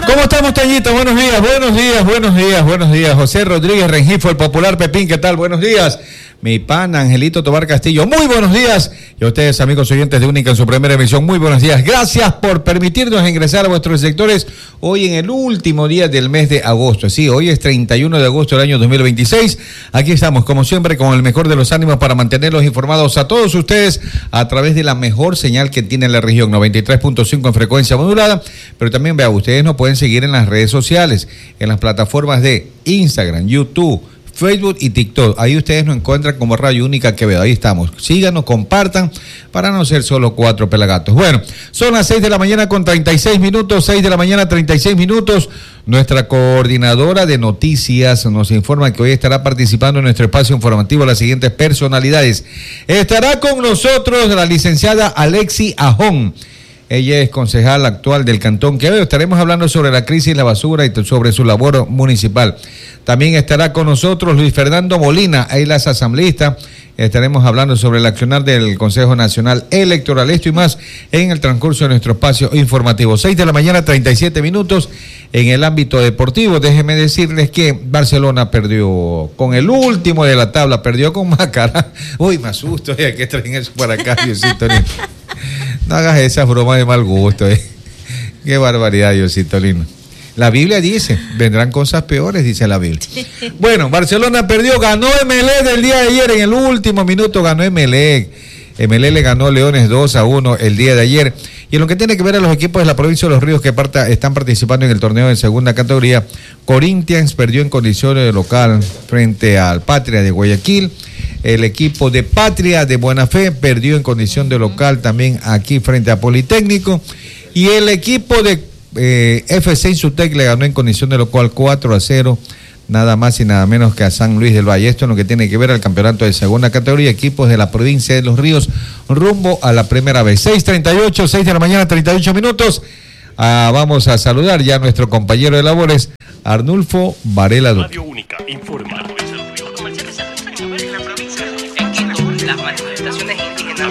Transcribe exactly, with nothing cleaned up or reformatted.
¿Cómo estamos, Tañita? Buenos días, buenos días, buenos días, buenos días. José Rodríguez Rengifo, el popular Pepín, ¿qué tal? Buenos días. Mi pan Angelito Tobar Castillo, muy buenos días. Y a ustedes, amigos oyentes de Única en su primera emisión, muy buenos días. Gracias por permitirnos ingresar a vuestros sectores hoy en el último día del mes de agosto. Sí, hoy es treinta y uno de agosto del año dos mil veintiséis. Aquí estamos, como siempre, con el mejor de los ánimos para mantenerlos informados a todos ustedes a través de la mejor señal que tiene la región, noventa y tres punto cinco en frecuencia modulada. Pero también, vea, ustedes nos pueden seguir en las redes sociales, en las plataformas de Instagram, YouTube, Facebook y TikTok. Ahí ustedes nos encuentran como Radio Única Quevedo. Ahí estamos. Síganos, compartan para no ser solo cuatro pelagatos. Bueno, son las seis de la mañana con treinta y seis minutos. seis de la mañana, treinta y seis minutos. Nuestra coordinadora de noticias nos informa que hoy estará participando en nuestro espacio informativo las siguientes personalidades. Estará con nosotros la licenciada Alexi Ajón. Ella es concejal actual del Cantón Quevedo. Estaremos hablando sobre la crisis de la basura y sobre su labor municipal. También estará con nosotros Luis Fernando Molina, él es asambleísta. Estaremos hablando sobre el accionar del Consejo Nacional Electoral. Esto y más en el transcurso de nuestro espacio informativo. seis de la mañana, treinta y siete minutos. En el ámbito deportivo, déjenme decirles que Barcelona perdió con el último de la tabla, perdió con Macará. Uy, me asusto, ¿eh? ¿Qué traen eso para acá, Diosito lindo? No hagas esas bromas de mal gusto, ¿eh? Qué barbaridad, Diosito lindo. La Biblia dice, vendrán cosas peores, dice la Biblia. Bueno, Barcelona perdió, ganó Emelec del día de ayer, en el último minuto ganó Emelec. Emelec le ganó Leones dos a uno el día de ayer. Y en lo que tiene que ver a los equipos de la provincia de Los Ríos que parta, están participando en el torneo de segunda categoría, Corinthians perdió en condiciones de local frente al Patria de Guayaquil. El equipo de Patria de Buena Fe perdió en condición de local también aquí frente a Politécnico. Y el equipo de eh, F C Insutec le ganó en condición de local cuatro a cero, nada más y nada menos que a San Luis del Valle. Esto es lo que tiene que ver al campeonato de segunda categoría, equipos de la provincia de Los Ríos, rumbo a la primera vez. seis treinta y ocho, seis de la mañana, treinta y ocho minutos. Ah, vamos a saludar ya a nuestro compañero de labores, Arnulfo Varela. Radio Única informa.